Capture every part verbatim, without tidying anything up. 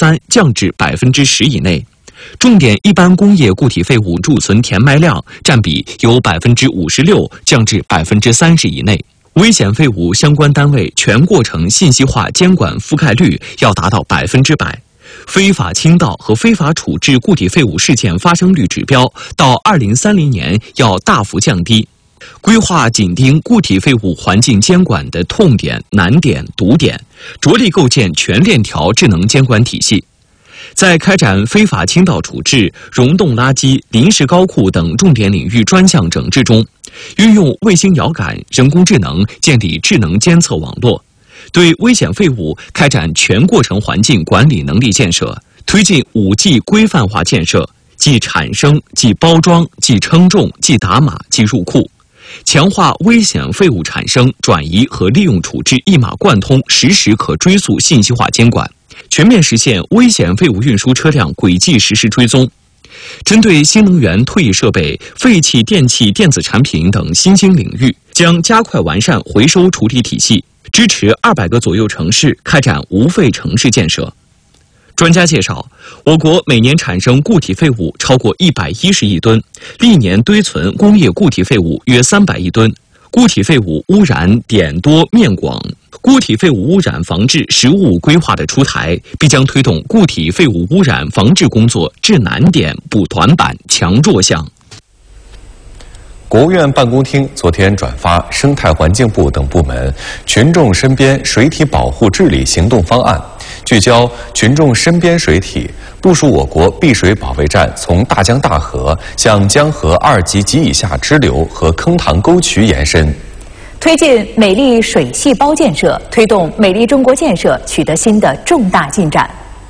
三降至百分之十以内。重点一般工业固体废物贮存填埋量占比由百分之五十六降至百分之三十以内。危险废物相关单位全过程信息化监管覆盖率要达到百分之百，非法倾倒和非法处置固体废物事件发生率指标到二零三零年要大幅降低。规划紧盯固体废物环境监管的痛点、难点、堵点，着力构建全链条智能监管体系。在开展非法倾倒处置、溶洞垃圾、临时高库等重点领域专项整治中，运用卫星遥感、人工智能建立智能监测网络，对危险废物开展全过程环境管理能力建设，推进 五 G 规范化建设，即产生、即包装、即称重、即打码、即入库，强化危险废物产生、转移和利用处置一码贯通、实时可追溯信息化监管，全面实现危险废物运输车辆轨迹实时追踪。针对新能源退役设备、废弃电器电子产品等新兴领域，将加快完善回收处理体系，支持二百个左右城市开展无废城市建设。专家介绍，我国每年产生固体废物超过一百一十亿吨，历年堆存工业固体废物约三百亿吨，固体废物污染点多面广。固体废物污染防治实务规划的出台，必将推动固体废物污染防治工作治难点、补短板、强弱项。 国务院办公厅昨天转发生态环境部等部门群众身边水体保护治理行动方案，聚焦群众身边水体，部署我国碧水保卫战从大江大河向江河二级及以下支流和坑塘沟渠延伸， 推进美丽水细胞建设，推动美丽中国建设取得新的重大进展。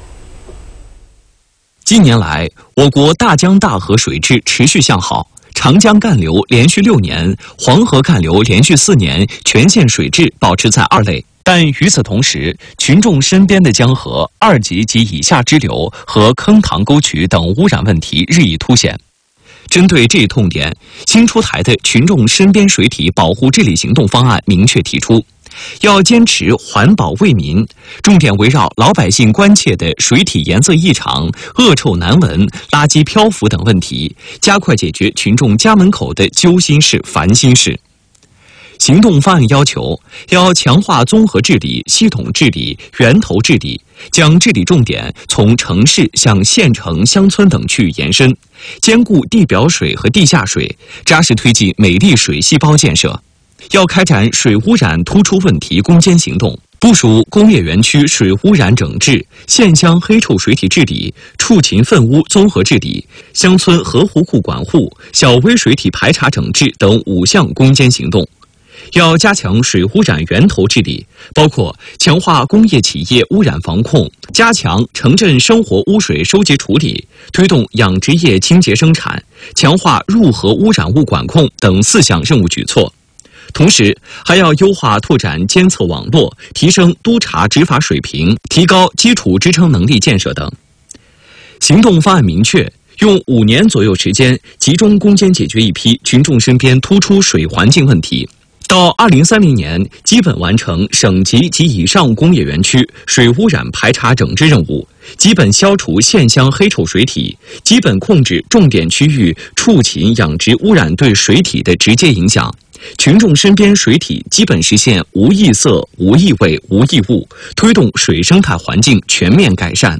近年来，我国大江大河水质持续向好，长江干流连续六年，黄河干流连续四年全线水质保持在二类。但与此同时，群众身边的江河二级及以下支流和坑塘沟渠等污染问题日益凸显。针对这一痛点，新出台的群众身边水体保护治理行动方案明确提出，要坚持环保为民，重点围绕老百姓关切的水体颜色异常、恶臭难闻、垃圾漂浮等问题，加快解决群众家门口的揪心事、烦心事。行动方案要求，要强化综合治理、系统治理、源头治理，将治理重点从城市向县城、乡村等区域延伸，兼顾地表水和地下水，扎实推进美丽水细胞建设。要开展水污染突出问题攻坚行动，部署工业园区水污染整治、县乡黑臭水体治理、畜禽粪污综合治理、乡村河湖库管护、小微水体排查整治等五项攻坚行动。要加强水污染源头治理，包括强化工业企业污染防控，加强城镇生活污水收集处理，推动养殖业清洁生产，强化入河污染物管控等四项任务举措。同时，还要优化拓展监测网络，提升督查执法水平，提高基础支撑能力建设等。行动方案明确，用五年左右时间，集中攻坚解决一批群众身边突出水环境问题。到二零三零年，基本完成省级及以上工业园区水污染排查整治任务，基本消除县乡黑臭水体，基本控制重点区域畜禽养殖污染对水体的直接影响，群众身边水体基本实现无异色、无异味、无异物，推动水生态环境全面改善。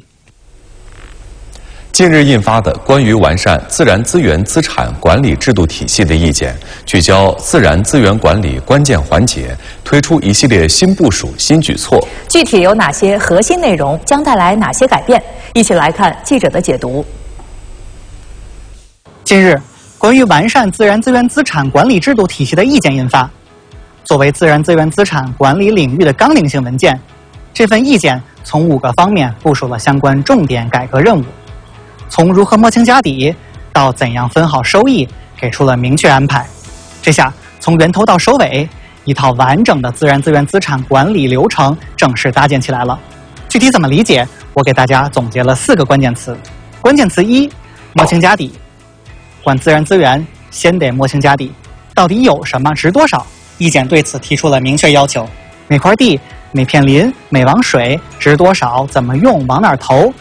近日印发的关于完善自然资源资产管理制度体系的意见，聚焦自然资源管理关键环节，推出一系列新部署、新举措。 具体有哪些核心内容，将带来哪些改变？一起来看记者的解读。 近日，关于完善自然资源资产管理制度体系的意见印发。作为自然资源资产管理领域的纲领性文件，这份意见从五个方面部署了相关重点改革任务。从如何摸清家底到怎样分好收益，给出了明确安排。这下从源头到收尾，一套完整的自然资源资产管理流程正式搭建起来了。具体怎么理解，我给大家总结了四个关键词。关键词一：摸清家底。管自然资源，先得摸清家底，到底有什么，值多少？意见对此提出了明确要求：每块地、每片林、每汪水值多少，怎么用，往哪儿投，